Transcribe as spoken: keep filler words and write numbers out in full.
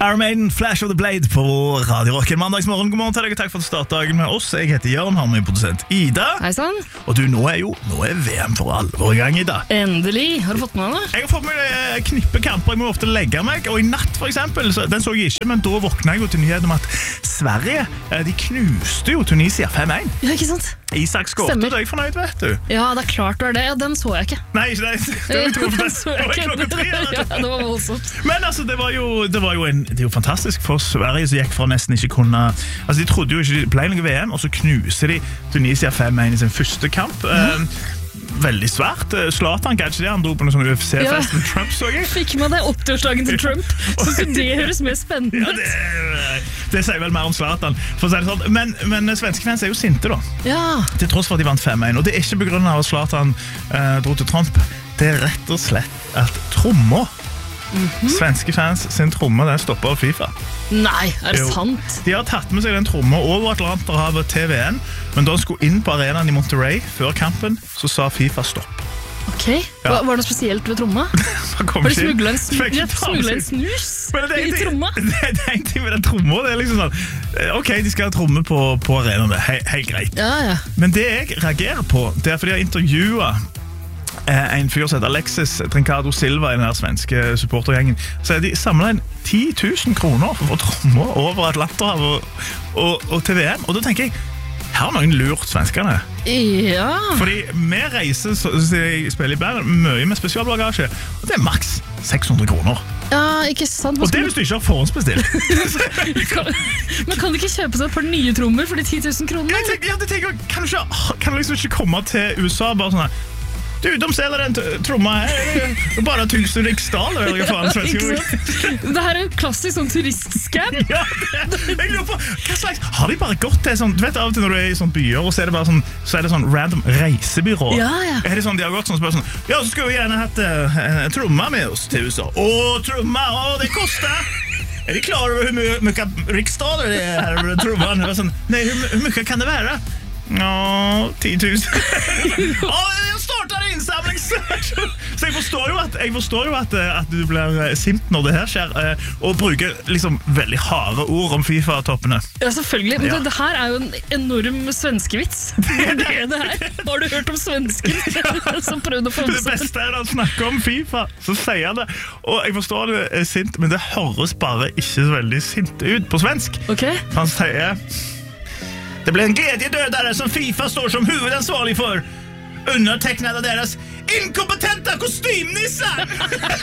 Iron Maiden, Flash of the Blade på Radio Rock. En mandagsmorgen, god morgen til deg. Takk for at du startet dagen med oss. Jeg heter Jørn, har min produsent Ida. Hei sann. Og du, nå er jo nå er V M for alvor i gang, Ida. Endelig. Har du fått med deg det? Jeg har fått med eh, knippe kamper. Jeg må ofte legge meg. Og i natt for eksempel, så, den så jeg ikke, men da våkna jeg jo til nyheten om at Sverige, eh, de knuste jo Tunisia fem en. Ja, ikke sant? Isak skårte, du er jeg fornøyd, vet du. Ja, det er klart du er det. Ja, den så jeg ikke. Nei, ikke det. Det var, Den det så jeg var ikke. klokka tre. Ja, det var voldsomt. Men altså, det var jo, det var jo, en, det er jo fantastisk for Sverige som gikk fra nesten ikke kunne... Altså, de trodde jo ikke det ble noe V M, og så knuser de Tunisia fem en i sin første kamp. Mm. Eh, veldig svært. Zlatan, kanskje det, han dro på noen sånn U F C-fest Ja. med Trump, så jeg. Fikk med deg åtti-årsdagen til Trump. Så det høres mer spennende Ja, ut. det, det sier vel mer om Zlatan, for å si det sånn. Men, men svenske fans er jo sinte da. Ja. Til tross for at de vant fem en, og det er ikke på grunn av at Zlatan eh, dro til Trump. Det er rett og slett at trommer, mm-hmm. svenske fans sin tromme, den stopper av FIFA. Nei, er det Jo. sant? De har tatt med seg den tromma over Atlanterhavet til V M, men da han skulle inn på arenaen i Monterrey før kampen, så sa FIFA stopp. Ok, Ja. Var, var det noe spesielt ved tromma? Han kom Var det ikke inn. smuglet en, snu Fikk ja, ikke ta med smuglet en seg- snus Men det er i en ting- tromma? Det er det er en ting med den tromma. Det er liksom sånn, eh, ok, de skal ha tromme på, på arenaen, det er he, helt greit. Ja, ja. Men det jeg reagerer på, det er fordi jeg har intervjuet eh, en fyr som heter Alexis Trincado Silva i den her svenske supportergjengen. Så de samlet inn ti tusen kroner for tromme over Atlanterhavet og, og, og til V M. Og da tenker jeg, her har noen lurt svenskene. Ja. Fordi vi reiser, så, så jeg spiller i band, mye med spesialbagasje, og det er maks seks hundre kroner. Ja, ikke sant? Og det er hvis du ikke har forhåndsbestilt. Kan, men kan du ikke kjøpe seg et par nye trommer for de ti tusen kronene? Jeg tenker, ja, det tenker, jeg, kan, du ikke, kan du liksom ikke komme til U S A bare sånn her, du, de selger den t- tromma her, bare tusen riksdaler, eller hva faen, Ikke svenske. sant? Det her er jo klassisk sånn turistscam. Ja, det, jeg lurer på, hva slags, har de bare gått til sånn, du vet av og til når du er i sånne byer, og så er det bare sånn, så er det sånn random reisebyrå. Ja, ja. Er det sånn, de har gått sånn, så bare sånn, ja, så skulle vi gjerne hatt uh, en tromma med oss til U S A. Åh, tromma, åh, det kostar. Er de klar over hur mycket riksdaler det är här över tromman? Det var sånn, nej, hur, hur mycket kan det vara? Ja, ti tusen. Ja, jeg starter innsamling. Så jeg forstår jo at, jeg forstår jo at, at du blir sint når det her skjer, og bruker liksom veldig harde ord om FIFA-toppene. Ja, selvfølgelig. Men Ja. det, det her er jo en enorm svenskevits. Det er det det her. Har du hørt om svensken som prøvde å få Det beste er at han snakker om FIFA, så sier han det. Og jeg forstår det er sint, men det høres bare ikke så veldig sint ut på svensk. Ok. Han sier, det blir en glädjedödare som FIFA står som huvudansvarig för, undertecknad av deras inkompetenta kostymnissar.